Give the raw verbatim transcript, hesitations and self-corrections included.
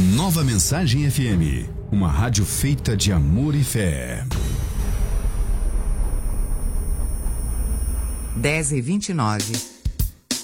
Nova Mensagem F M, uma rádio feita de amor e fé. dez e vinte e nove.